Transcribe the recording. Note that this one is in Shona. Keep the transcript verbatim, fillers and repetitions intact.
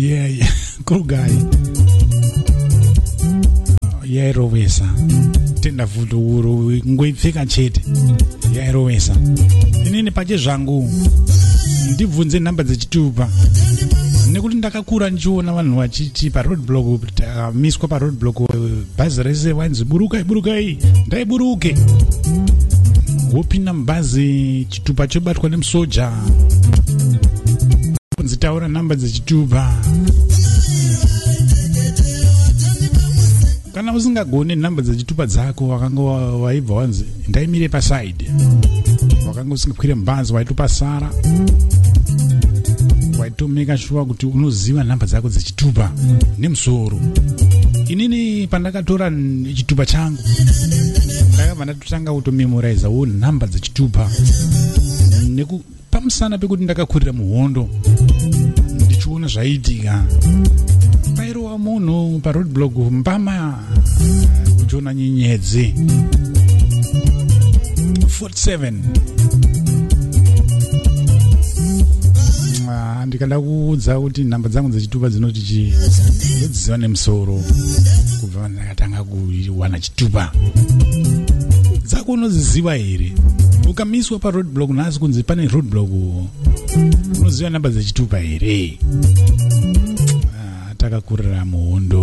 yeah yeah kugai yairovesa tenda vuto uro ngoipfeka chete yairovesa inini pache zvangu ndibvunze namba dzechitupa nekuti ndakakura ndichiona vanhu vachiti paroadblock miswa paroadblock bhazi rese vanzi burukai burukai ndaiburuke wopinda mubhazi chitupa chobatwa nemusoja kunzitaura namba dzechitupa kana usingagone namba dzechitupa dzako wakanga waibva wanzi ndaimire paside wakanga usingakwire mubhazi waitopasara waitomeka shuwa kuti unoziva namba dzako dzechitupa nemusoro. Inini pandakatora chitupa changu ndakabva ndatotanga kutomemorize wo namba dzechitupa neku pamusana pekuti ndakakurira muhondo ndichiona zvaiitika pairowa munhu paroadblock mbama uchiona nyenyedzi forty-seven ndikada kuudza kuti namba dzangu dzechitupa dzinoti chi ndodziziva nemusoro kubva ndakatanga kuwana chitupa dzako unoziziva here ukamiswa paroadblock nhasi kunzi pane roadblock unoziva namba dzechitupa here takakurira muhondo.